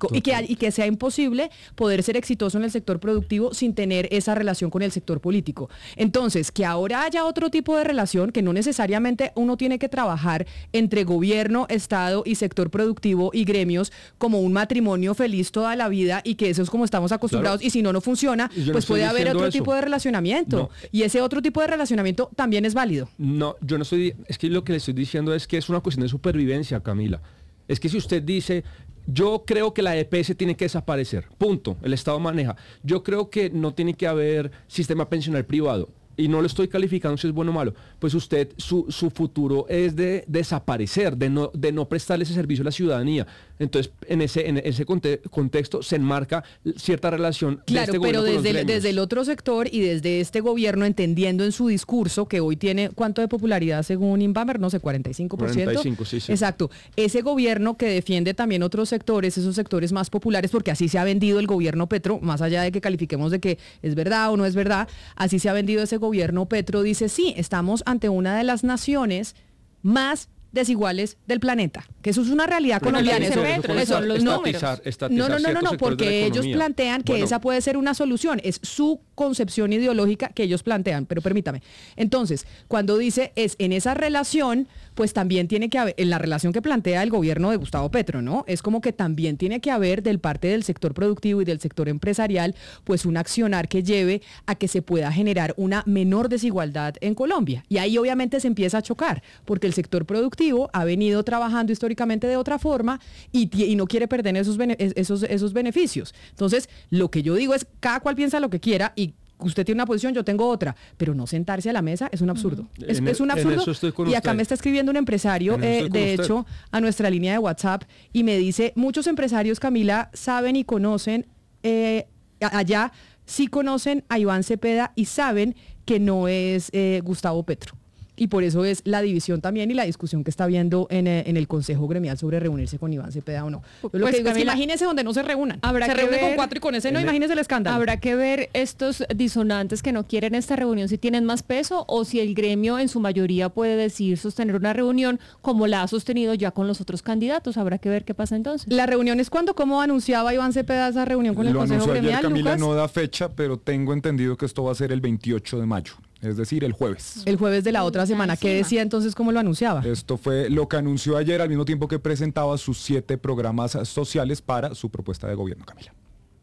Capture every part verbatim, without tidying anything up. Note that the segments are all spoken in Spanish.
político y que, y que sea imposible poder ser exitoso en el sector productivo sin tener esa relación con el sector político. Entonces, que ahora haya otro tipo de relación, que no necesariamente uno tiene que trabajar entre gobierno, Estado y sector productivo y gremios como un matrimonio feliz toda la vida y que eso es como estamos acostumbrados, claro. Y si no, no funciona, Yo pues no puede haber otro eso. tipo de relacionamiento. No. Y ese otro tipo de relacionamiento también es válido. No, yo no estoy, es que lo que le estoy diciendo es que es una cuestión de supervivencia, Camila. Es que si usted dice, yo creo que la E P S tiene que desaparecer, punto, el Estado maneja. Yo creo que no tiene que haber sistema pensional privado. Y no lo estoy calificando si es bueno o malo, pues usted, su, su futuro es de desaparecer, de no, de no prestarle ese servicio a la ciudadanía. Entonces, en ese, en ese conte- contexto se enmarca cierta relación. Claro, de este pero desde el, desde desde el otro sector y desde este gobierno, entendiendo en su discurso, que hoy tiene, ¿cuánto de popularidad según Inbamer? No sé, cuarenta y cinco por ciento. cuarenta y cinco, sí, sí. Exacto. Ese gobierno que defiende también otros sectores, esos sectores más populares, porque así se ha vendido el gobierno Petro, más allá de que califiquemos de que es verdad o no es verdad, así se ha vendido ese gobierno Petro, dice, sí, estamos ante una de las naciones más desiguales del planeta, que eso es una realidad Pero colombiana. eso, Eso, eso, eso, eso, eso, estatizar, estatizar no, no, no, no, no, sectores porque de la ellos economía. plantean que Bueno. esa puede ser una solución, es su concepción ideológica que ellos plantean, pero permítame. Entonces, cuando dice es en esa relación, pues también tiene que haber, en la relación que plantea el gobierno de Gustavo Petro, ¿no? Es como que también tiene que haber del parte del sector productivo y del sector empresarial, pues un accionar que lleve a que se pueda generar una menor desigualdad en Colombia. Y ahí obviamente se empieza a chocar, porque el sector productivo ha venido trabajando históricamente de otra forma y, y no quiere perder esos, bene, esos, esos beneficios. Entonces, lo que yo digo es, cada cual piensa lo que quiera y usted tiene una posición, yo tengo otra, pero no sentarse a la mesa es un absurdo. Uh-huh. Es, en, es un absurdo. Y acá usted. me está escribiendo un empresario, eh, de usted. hecho, a nuestra línea de WhatsApp y me dice, muchos empresarios, Camila, saben y conocen, eh, allá sí conocen a Iván Cepeda y saben que no es eh, Gustavo Petro. Y por eso es la división también y la discusión que está habiendo en, eh, en el Consejo Gremial sobre reunirse con Iván Cepeda o no. Yo pues lo que digo Camila, es que imagínese donde no se reúnan. Habrá se que reúnen ver, con cuatro y con ese no, imagínese el escándalo. Habrá que ver estos disonantes que no quieren esta reunión si tienen más peso o si el gremio en su mayoría puede decidir sostener una reunión como la ha sostenido ya con los otros candidatos. Habrá que ver qué pasa entonces. La reunión es cuando, ¿cómo anunciaba Iván Cepeda esa reunión con el Lo Consejo anunció Gremial, ayer, Camila, Lucas? no da fecha, pero tengo entendido que esto va a ser el veintiocho de mayo. Es decir, el jueves. El jueves de la otra semana. ¿Qué decía entonces? ¿Cómo lo anunciaba? Esto fue lo que anunció ayer al mismo tiempo que presentaba sus siete programas sociales para su propuesta de gobierno, Camila.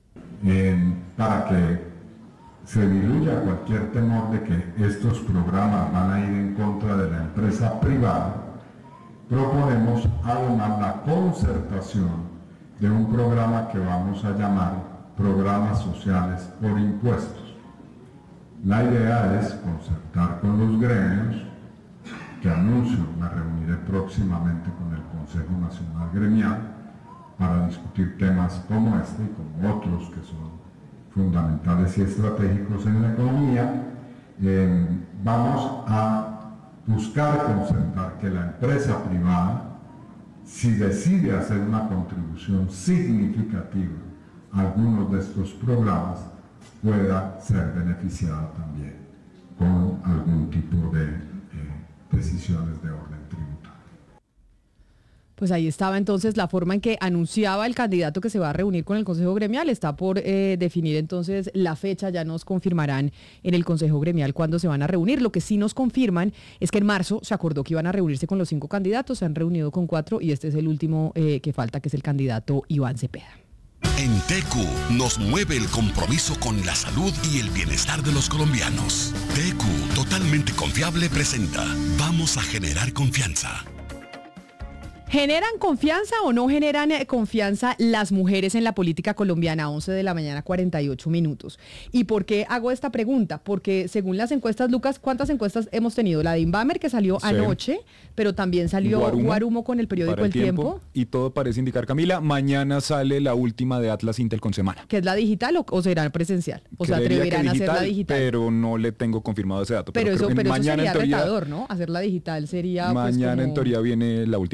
Eh, para que se diluya cualquier temor de que estos programas van a ir en contra de la empresa privada, proponemos además la concertación de un programa que vamos a llamar Programas Sociales por Impuestos. La idea es concertar con los gremios, que anuncio me reuniré próximamente con el Consejo Nacional Gremial para discutir temas como este y como otros que son fundamentales y estratégicos en la economía. Eh, vamos a buscar concertar que la empresa privada, si decide hacer una contribución significativa a algunos de estos programas, pueda ser beneficiada también con algún tipo de eh, decisiones de orden tributario. Pues ahí estaba entonces la forma en que anunciaba el candidato que se va a reunir con el Consejo Gremial. Está por eh, definir entonces la fecha, ya nos confirmarán en el Consejo Gremial cuándo se van a reunir. Lo que sí nos confirman es que en marzo se acordó que iban a reunirse con los cinco candidatos, se han reunido con cuatro y este es el último eh, que falta, que es el candidato Iván Cepeda. En T Q nos mueve el compromiso con la salud y el bienestar de los colombianos. T Q, totalmente confiable, presenta Vamos a generar confianza. ¿Generan confianza o no generan eh, confianza las mujeres en la política colombiana? once de la mañana, cuarenta y ocho minutos. ¿Y por qué hago esta pregunta? Porque según las encuestas, Lucas, ¿cuántas encuestas hemos tenido? La de Inbamer, que salió sí. anoche, pero también salió Guarumo, Guarumo con el periódico El, el tiempo, tiempo. Y todo parece indicar, Camila, mañana sale la última de Atlas Intel con semana. ¿Que es la digital o, o será presencial? ¿O se atreverán digital, a hacerla digital? Pero no le tengo confirmado ese dato. Pero, pero eso, pero eso sería teoría, retador, ¿no? Hacerla digital sería... Mañana pues, como... en teoría viene la última encuesta.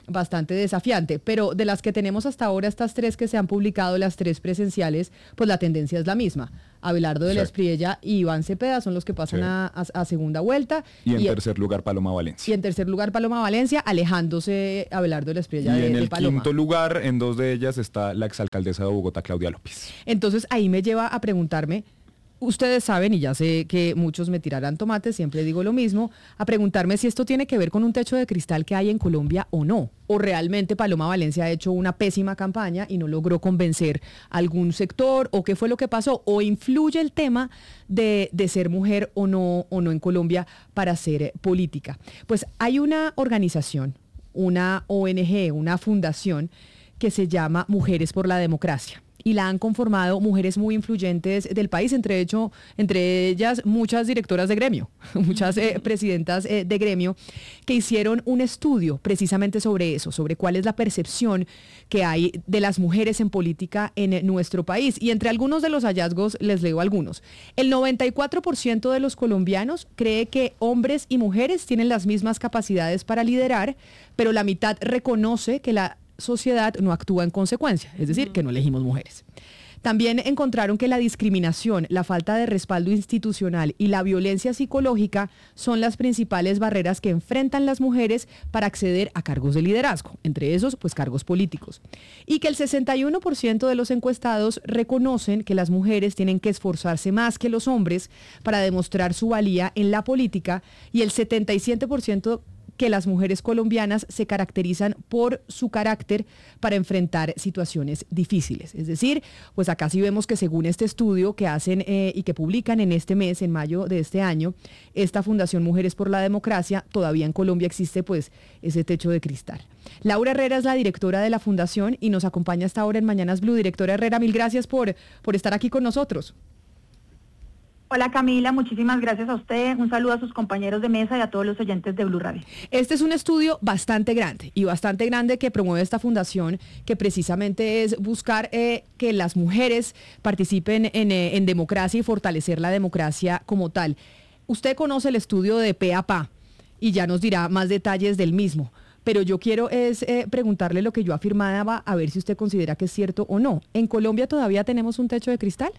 bastante desafiante, pero de las que tenemos hasta ahora, estas tres que se han publicado, las tres presenciales, pues la tendencia es la misma. Abelardo de la Sí. Espriella y Iván Cepeda son los que pasan Sí. a, a- a segunda vuelta. Y en tercer lugar, Paloma y Valencia. en tercer lugar, Paloma Valencia, alejándose Abelardo de la Espriella Y de, en de el Paloma. quinto lugar, en dos de ellas, está la exalcaldesa de Bogotá, Claudia López. Entonces ahí me lleva a preguntarme, ustedes saben, y ya sé que muchos me tirarán tomates, siempre digo lo mismo, a preguntarme si esto tiene que ver con un techo de cristal que hay en Colombia o no. O realmente Paloma Valencia ha hecho una pésima campaña y no logró convencer a algún sector, o qué fue lo que pasó, o influye el tema de, de ser mujer o no, o no en Colombia para hacer eh, política. Pues hay una organización, una O N G, una fundación que se llama Mujeres por la Democracia. Y la han conformado mujeres muy influyentes del país, entre hecho, entre ellas muchas directoras de gremio, muchas eh, presidentas eh, de gremio, que hicieron un estudio precisamente sobre eso, sobre cuál es la percepción que hay de las mujeres en política en eh, nuestro país. Y entre algunos de los hallazgos les leo algunos. El noventa y cuatro por ciento de los colombianos cree que hombres y mujeres tienen las mismas capacidades para liderar, pero la mitad reconoce que la sociedad no actúa en consecuencia, es decir, que no elegimos mujeres. También encontraron que la discriminación, la falta de respaldo institucional y la violencia psicológica son las principales barreras que enfrentan las mujeres para acceder a cargos de liderazgo, entre esos, pues cargos políticos. Y que el sesenta y uno por ciento de los encuestados reconocen que las mujeres tienen que esforzarse más que los hombres para demostrar su valía en la política, y el setenta y siete por ciento que las mujeres colombianas se caracterizan por su carácter para enfrentar situaciones difíciles. Es decir, pues acá sí vemos que según este estudio que hacen eh, y que publican en este mes, en mayo de este año, esta Fundación Mujeres por la Democracia, todavía en Colombia existe pues ese techo de cristal. Laura Herrera es la directora de la fundación y nos acompaña hasta ahora en Mañanas Blue. Directora Herrera, mil gracias por, por estar aquí con nosotros. Hola Camila, muchísimas gracias a usted, un saludo a sus compañeros de mesa y a todos los oyentes de Blue Radio. Este es un estudio bastante grande y bastante grande que promueve esta fundación, que precisamente es buscar eh, que las mujeres participen en, eh, en democracia y fortalecer la democracia como tal. Usted conoce el estudio de pe a pa y ya nos dirá más detalles del mismo, pero yo quiero es eh, preguntarle lo que yo afirmaba, a ver si usted considera que es cierto o no. ¿En Colombia todavía tenemos un techo de cristal?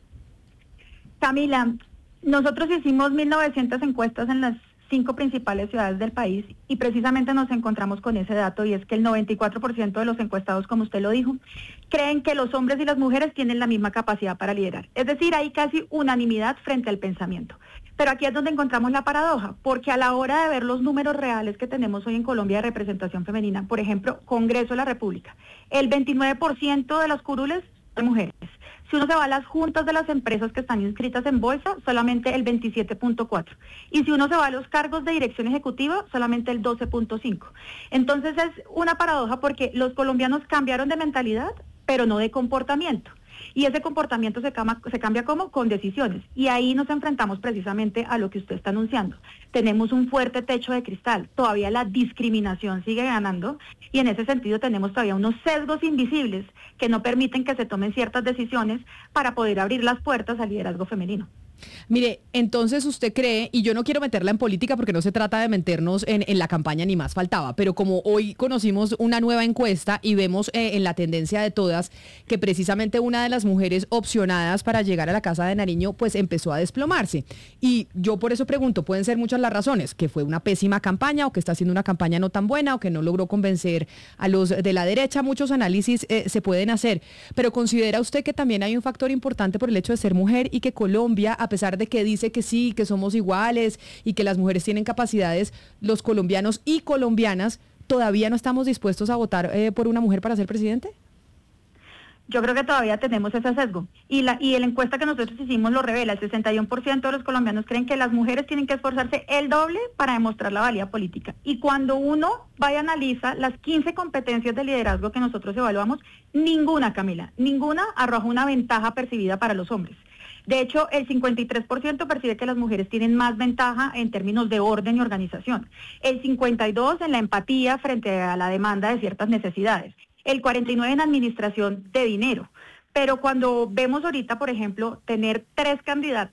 Camila, nosotros hicimos mil novecientas encuestas en las cinco principales ciudades del país y precisamente nos encontramos con ese dato, y es que el noventa y cuatro por ciento de los encuestados, como usted lo dijo, creen que los hombres y las mujeres tienen la misma capacidad para liderar. Es decir, hay casi unanimidad frente al pensamiento. Pero aquí es donde encontramos la paradoja, porque a la hora de ver los números reales que tenemos hoy en Colombia de representación femenina, por ejemplo, Congreso de la República, el veintinueve por ciento de las curules son mujeres. Si uno se va a las juntas de las empresas que están inscritas en bolsa, solamente el veintisiete punto cuatro. Y si uno se va a los cargos de dirección ejecutiva, solamente el doce punto cinco. Entonces es una paradoja porque los colombianos cambiaron de mentalidad, pero no de comportamiento. Y ese comportamiento se, cama, se cambia como con decisiones. Y ahí nos enfrentamos precisamente a lo que usted está anunciando. Tenemos un fuerte techo de cristal. Todavía la discriminación sigue ganando. Y en ese sentido tenemos todavía unos sesgos invisibles que no permiten que se tomen ciertas decisiones para poder abrir las puertas al liderazgo femenino. Mire, entonces usted cree, y yo no quiero meterla en política porque no se trata de meternos en, en la campaña ni más faltaba, pero como hoy conocimos una nueva encuesta y vemos eh, en la tendencia de todas que precisamente una de las mujeres opcionadas para llegar a la Casa de Nariño pues empezó a desplomarse. Y yo por eso pregunto, pueden ser muchas las razones, que fue una pésima campaña o que está haciendo una campaña no tan buena o que no logró convencer a los de la derecha. Muchos análisis eh, se pueden hacer, pero ¿considera usted que también hay un factor importante por el hecho de ser mujer y que Colombia, a pesar de que dice que sí, que somos iguales y que las mujeres tienen capacidades, los colombianos y colombianas todavía no estamos dispuestos a votar eh, por una mujer para ser presidente? Yo creo que todavía tenemos ese sesgo. Y la y la encuesta que nosotros hicimos lo revela. El sesenta y uno por ciento de los colombianos creen que las mujeres tienen que esforzarse el doble para demostrar la valía política. Y cuando uno va y analiza las quince competencias de liderazgo que nosotros evaluamos, ninguna, Camila, ninguna arroja una ventaja percibida para los hombres. De hecho, el cincuenta y tres por ciento percibe que las mujeres tienen más ventaja en términos de orden y organización. El cincuenta y dos por ciento en la empatía frente a la demanda de ciertas necesidades. El cuarenta y nueve por ciento en administración de dinero. Pero cuando vemos ahorita, por ejemplo, tener tres candidatas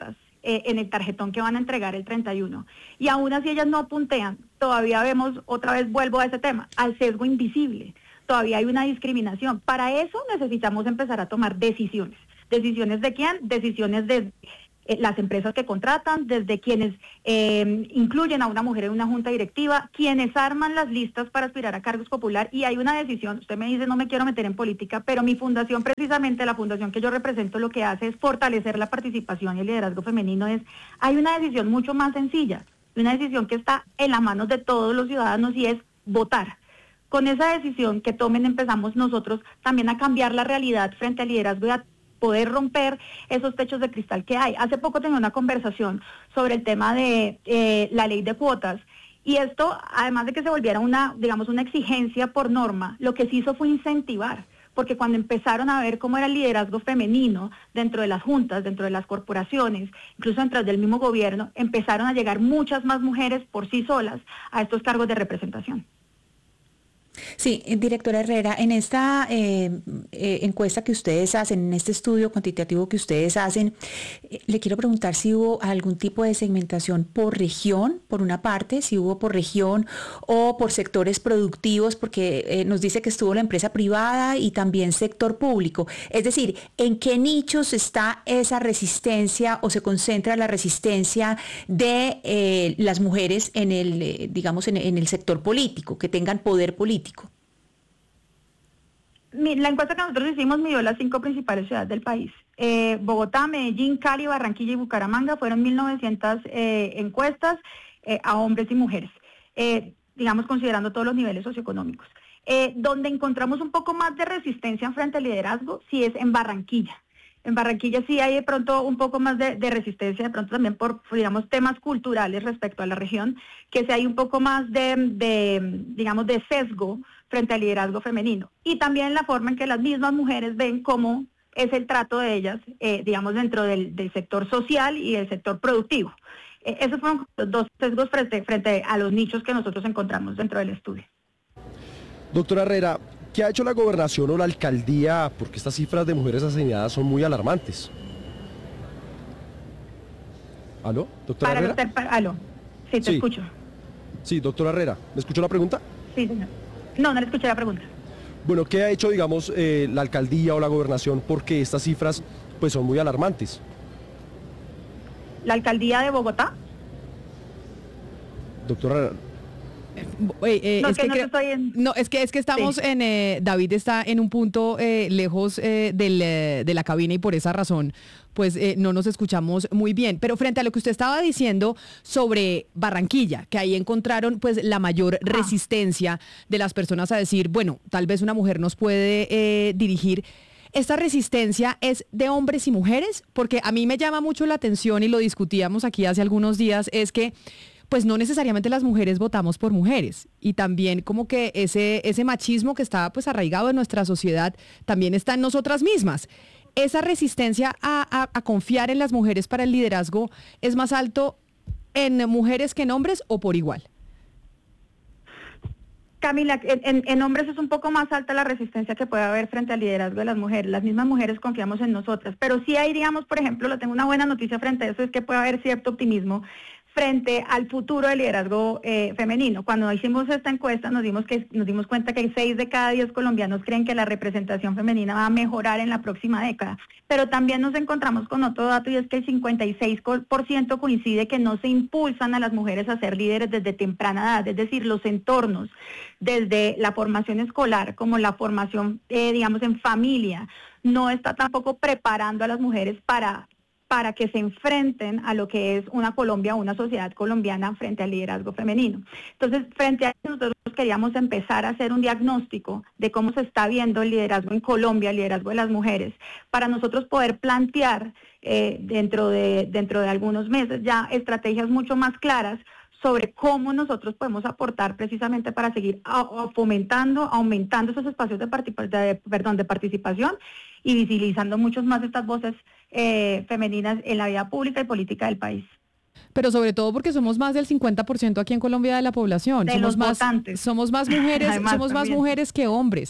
eh, en el tarjetón que van a entregar el treinta y uno. Y aún así ellas no puntean, todavía vemos, otra vez vuelvo a ese tema, al sesgo invisible. Todavía hay una discriminación. Para eso necesitamos empezar a tomar decisiones. ¿Decisiones de quién? Decisiones de eh, las empresas que contratan, desde quienes eh, incluyen a una mujer en una junta directiva, quienes arman las listas para aspirar a cargos popular. Y hay una decisión, usted me dice no me quiero meter en política, pero mi fundación, precisamente la fundación que yo represento, lo que hace es fortalecer la participación y el liderazgo femenino. Es, hay una decisión mucho más sencilla, una decisión que está en las manos de todos los ciudadanos y es votar. Con esa decisión que tomen empezamos nosotros también a cambiar la realidad frente al liderazgo y a poder romper esos techos de cristal que hay. Hace poco tenía una conversación sobre el tema de eh, la ley de cuotas y esto, además de que se volviera una, digamos, una exigencia por norma, lo que se hizo fue incentivar, porque cuando empezaron a ver cómo era el liderazgo femenino dentro de las juntas, dentro de las corporaciones, incluso dentro del mismo gobierno, empezaron a llegar muchas más mujeres por sí solas a estos cargos de representación. Sí, directora Herrera, en esta eh, eh, encuesta que ustedes hacen, en este estudio cuantitativo que ustedes hacen, eh, le quiero preguntar si hubo algún tipo de segmentación por región, por una parte, si hubo por región o por sectores productivos, porque eh, nos dice que estuvo la empresa privada y también sector público. Es decir, ¿en qué nichos está esa resistencia o se concentra la resistencia de eh, las mujeres en el, eh, digamos, en, en el sector político, que tengan poder político? La encuesta que nosotros hicimos midió las cinco principales ciudades del país. Eh, Bogotá, Medellín, Cali, Barranquilla y Bucaramanga. Fueron mil novecientas eh, encuestas eh, a hombres y mujeres, eh, digamos considerando todos los niveles socioeconómicos. Eh, donde encontramos un poco más de resistencia frente al liderazgo, sí es en Barranquilla. En Barranquilla sí hay de pronto un poco más de, de resistencia, de pronto también por, digamos, temas culturales respecto a la región, que sí hay un poco más de, de digamos, de sesgo frente al liderazgo femenino. Y también la forma en que las mismas mujeres ven cómo es el trato de ellas, eh, digamos, dentro del, del sector social y del sector productivo. Eh, esos fueron los dos sesgos frente, frente a los nichos que nosotros encontramos dentro del estudio. Doctora Herrera, ¿qué ha hecho la gobernación o la alcaldía? Porque estas cifras de mujeres asesinadas son muy alarmantes. ¿Aló, doctora Para Herrera? Usted, aló, sí, te sí. escucho. Sí, doctora Herrera, ¿me escuchó la pregunta? Sí, señor. No, no le escuché la pregunta. Bueno, ¿qué ha hecho, digamos, eh, la alcaldía o la gobernación? Porque estas cifras, pues, son muy alarmantes. ¿La alcaldía de Bogotá? Doctora Eh, eh, no, es que que no creo- estoy en... no, es que es que estamos Sí. en eh, David está en un punto eh, lejos eh, del, eh, de la cabina y por esa razón pues eh, no nos escuchamos muy bien. Pero frente a lo que usted estaba diciendo sobre Barranquilla, que ahí encontraron pues la mayor Ah. resistencia de las personas a decir, bueno, tal vez una mujer nos puede eh, dirigir. ¿Esta resistencia es de hombres y mujeres? Porque a mí me llama mucho la atención y lo discutíamos aquí hace algunos días, es que pues no necesariamente las mujeres votamos por mujeres y también como que ese, ese machismo que está pues arraigado en nuestra sociedad también está en nosotras mismas. ¿Esa resistencia a, a, a confiar en las mujeres para el liderazgo es más alto en mujeres que en hombres o por igual? Camila, en, en, en hombres es un poco más alta la resistencia que puede haber frente al liderazgo de las mujeres. Las mismas mujeres confiamos en nosotras, pero sí hay, digamos, por ejemplo, lo tengo una buena noticia frente a eso, es que puede haber cierto optimismo frente al futuro del liderazgo eh, femenino. Cuando hicimos esta encuesta nos dimos, que, nos dimos cuenta que seis de cada diez colombianos creen que la representación femenina va a mejorar en la próxima década. Pero también nos encontramos con otro dato y es que el cincuenta y seis por ciento coincide que no se impulsan a las mujeres a ser líderes desde temprana edad, es decir, los entornos, desde la formación escolar como la formación, eh, digamos, en familia, no está tampoco preparando a las mujeres para... para que se enfrenten a lo que es una Colombia, una sociedad colombiana frente al liderazgo femenino. Entonces, frente a eso, nosotros queríamos empezar a hacer un diagnóstico de cómo se está viendo el liderazgo en Colombia, el liderazgo de las mujeres, para nosotros poder plantear eh, dentro de, dentro de algunos meses ya estrategias mucho más claras sobre cómo nosotros podemos aportar precisamente para seguir a, a fomentando, aumentando esos espacios de, participa- de, perdón, de participación y visibilizando muchos más estas voces eh, femeninas en la vida pública y política del país. Pero sobre todo porque somos más del cincuenta por ciento aquí en Colombia de la población. De somos los más, votantes. somos más mujeres, Además, somos más también. mujeres que hombres.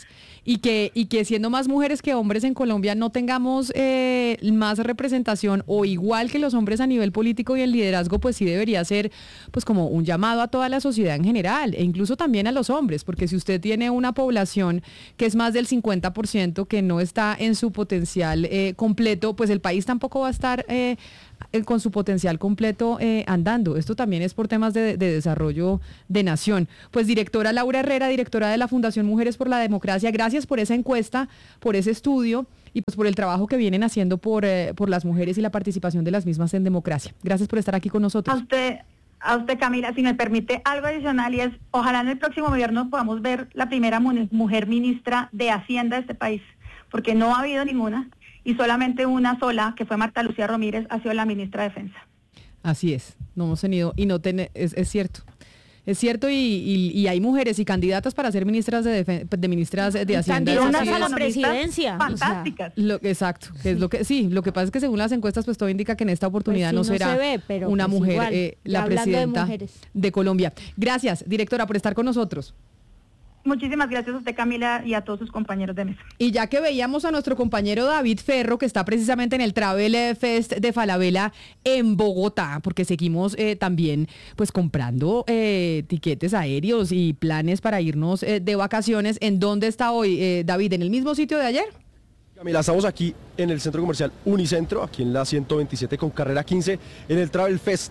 y que, y que siendo más mujeres que hombres en Colombia no tengamos eh, más representación o igual que los hombres a nivel político y el liderazgo, pues sí debería ser pues como un llamado a toda la sociedad en general e incluso también a los hombres, porque si usted tiene una población que es más del cincuenta por ciento que no está en su potencial eh, completo, pues el país tampoco va a estar eh, con su potencial completo eh, andando. Esto también es por temas de, de desarrollo de nación. Pues directora Laura Herrera, directora de la Fundación Mujeres por la Democracia, gracias por esa encuesta, por ese estudio y pues por el trabajo que vienen haciendo por, eh, por las mujeres y la participación de las mismas en democracia. Gracias por estar aquí con nosotros. A usted, a usted Camila, si me permite algo adicional y es, ojalá en el próximo gobierno podamos ver la primera mujer ministra de Hacienda de este país, porque no ha habido ninguna. Y solamente una sola, que fue Marta Lucía Ramírez, ha sido la ministra de Defensa. Así es, no hemos tenido, y no ten, es, es cierto. Es cierto, y, y, y hay mujeres y candidatas para ser ministras de, defen- de ministras de Hacienda. Candidatas a la presidencia. Fantásticas. O sea, lo, exacto, es lo que sí, lo que pasa es que según las encuestas, pues todo indica que en esta oportunidad Pues sí, no no será se ve, pero una pues mujer igual, eh, ya la hablando de presidenta mujeres. de Colombia. Gracias, directora, por estar con nosotros. Muchísimas gracias a usted, Camila, y a todos sus compañeros de mesa. Y ya que veíamos a nuestro compañero David Ferro, que está precisamente en el Travel Fest de Falabella en Bogotá, porque seguimos eh, también pues comprando eh, tiquetes aéreos y planes para irnos eh, de vacaciones. ¿En dónde está hoy, eh, David? ¿En el mismo sitio de ayer? Camila, estamos aquí en el centro comercial Unicentro, aquí en la ciento veintisiete con carrera quince, en el Travel Fest.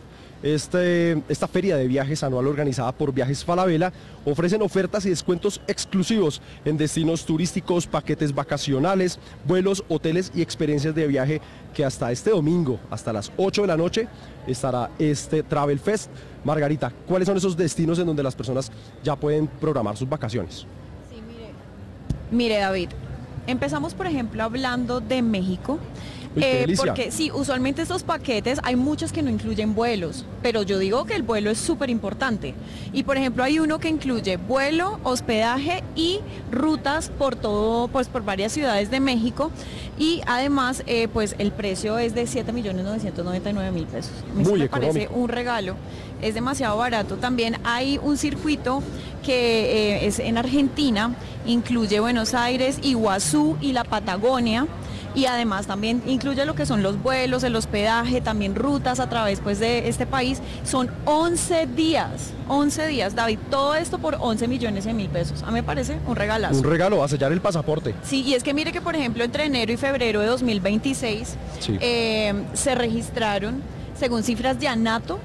Este, esta feria de viajes anual organizada por Viajes Falabella ofrecen ofertas y descuentos exclusivos en destinos turísticos, paquetes vacacionales, vuelos, hoteles y experiencias de viaje que hasta este domingo, hasta las ocho de la noche, estará este Travel Fest. Margarita, ¿cuáles son esos destinos en donde las personas ya pueden programar sus vacaciones? Sí, mire, mire David, empezamos por ejemplo hablando de México. Uy, qué Eh, delicia. porque sí, usualmente estos paquetes hay muchos que no incluyen vuelos, pero yo digo que el vuelo es súper importante. Y por ejemplo hay uno que incluye vuelo, hospedaje y rutas por todo, pues por varias ciudades de México. Y además, eh, pues el precio es de siete millones novecientos noventa y nueve mil pesos. Me, Muy me parece económico. un regalo. Es demasiado barato. También hay un circuito que eh, es en Argentina, incluye Buenos Aires, Iguazú y la Patagonia. Y además también incluye lo que son los vuelos, el hospedaje, también rutas a través pues, de este país. Son once días, once días, David, todo esto por once millones de mil pesos. A mí me parece un regalazo. Un regalo, va a sellar el pasaporte. Sí, y es que mire que por ejemplo entre enero y febrero de dos mil veintiséis Sí. eh, se registraron, según cifras de ANATO,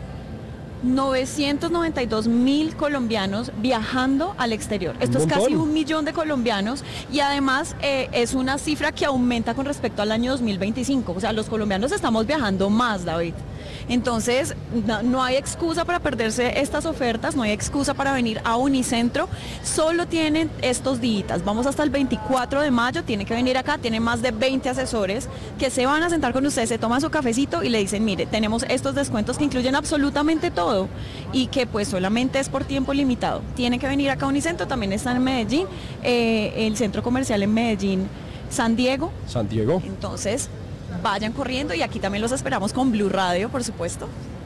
novecientos noventa y dos mil colombianos viajando al exterior. Esto Un es casi montón. un millón de colombianos y además eh, es una cifra que aumenta con respecto al año dos mil veinticinco. O sea, los colombianos estamos viajando más, David. Entonces, no, no hay excusa para perderse estas ofertas, no hay excusa para venir a Unicentro. Solo tienen estos días. Vamos hasta el veinticuatro de mayo, tiene que venir acá, tiene más de veinte asesores que se van a sentar con ustedes, se toman su cafecito y le dicen, mire, tenemos estos descuentos que incluyen absolutamente todo y que pues solamente es por tiempo limitado. Tiene que venir acá a Unicentro, también está en Medellín, eh, el centro comercial en Medellín, San Diego. San Diego. Entonces, vayan corriendo y aquí también los esperamos con Blue Radio, por supuesto.